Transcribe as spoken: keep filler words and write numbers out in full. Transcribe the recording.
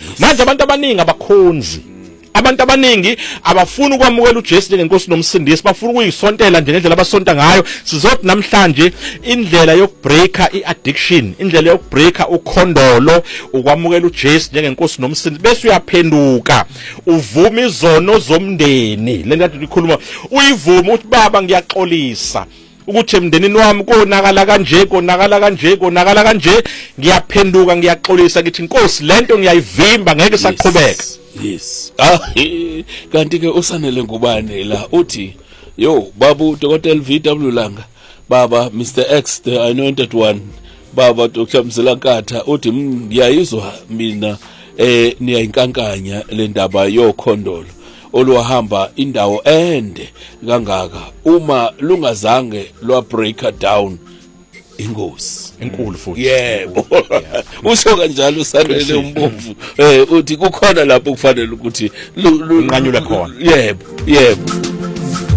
manje abantu abaningi abakhonzi abantu abaningi abafuna ukwamukela uJesu njengenkosi nomsindisi bafuna ukuyisontela nje ngendlela abasonta ngayo sizothi namhlanje indlela yokubreaka iaddiction indlela yokubreaka ukhondolo ukwamukela uJesu njengenkosi nomsindisi bese uyaphenduka uvuma izono zomndeni lento kade likhuluma uyivuma uthi baba ngiyaxolisa ukuthi emndenini wami konakala kanje konakala kanje konakala kanje ngiyaphenduka ngiyaxolisa ngithi inkosi lento ngiyayivimba ngeke saqhubeka. Yes. Ah, kanti ke usanele ngubane la uthi yo babu Dokotela V W Langa baba Mister X the anointed one baba Doctor Mzilakatha uthi ngiyayizwa mina eh niyayinkankanya le ndaba yokhondolo olwahamba indawo ende kangaka uma lungazange lwa break down ingozi enkulu futhi. Yebo. Usho kanjalo usanele umbomvu eh uthi kukhona lapho kufanele ukuthi unqanyule khona. Yebo, yebo.